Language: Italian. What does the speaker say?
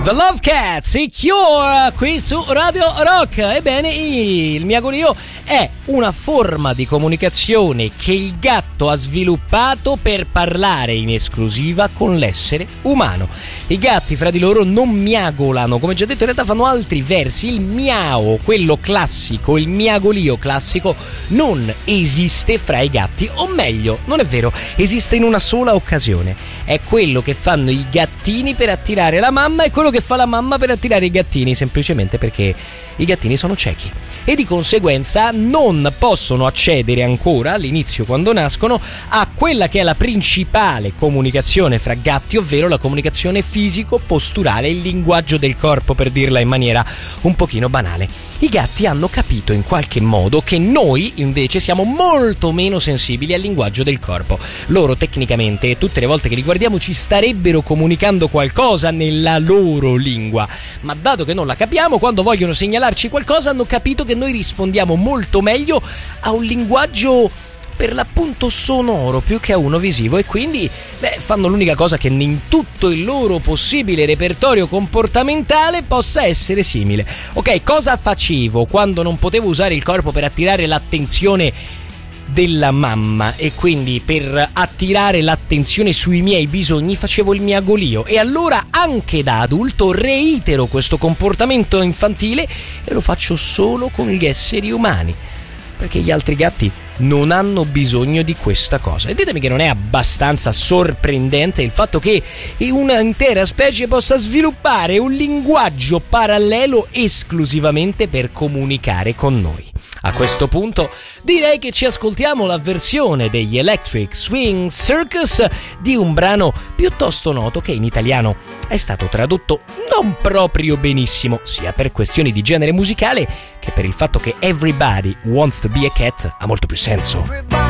The Love Cats, i Cure, qui su Radio Rock. Ebbene, il miagolio è una forma di comunicazione che il gatto ha sviluppato per parlare in esclusiva con l'essere umano. I gatti fra di loro non miagolano, come già detto, in realtà fanno altri versi. Il miao, quello classico, il miagolio classico, non esiste fra i gatti, o meglio, non è vero, esiste in una sola occasione. È quello che fanno i gattini per attirare la mamma e quello che fa la mamma per attirare i gattini, semplicemente perché i gattini sono ciechi e di conseguenza non possono accedere ancora all'inizio, quando nascono, a quella che è la principale comunicazione fra gatti, ovvero la comunicazione fisico-posturale, il linguaggio del corpo, per dirla in maniera un pochino banale. I gatti hanno capito in qualche modo che noi invece siamo molto meno sensibili al linguaggio del corpo. Loro tecnicamente tutte le volte che li guardiamo ci starebbero comunicando qualcosa nella loro lingua, ma dato che non la capiamo, quando vogliono segnalarci qualcosa hanno capito che noi rispondiamo molto meglio a un linguaggio per l'appunto sonoro più che a uno visivo, e quindi fanno l'unica cosa che in tutto il loro possibile repertorio comportamentale possa essere simile. Ok, cosa facevo quando non potevo usare il corpo per attirare l'attenzione della mamma e quindi per attirare l'attenzione sui miei bisogni? Facevo il miagolio, e allora anche da adulto reitero questo comportamento infantile e lo faccio solo con gli esseri umani, perché gli altri gatti non hanno bisogno di questa cosa. E ditemi che non è abbastanza sorprendente il fatto che una intera specie possa sviluppare un linguaggio parallelo esclusivamente per comunicare con noi. A questo punto direi che ci ascoltiamo la versione degli Electric Swing Circus di un brano piuttosto noto che in italiano è stato tradotto non proprio benissimo, sia per questioni di genere musicale che per il fatto che Everybody Wants to Be a Cat ha molto più senso.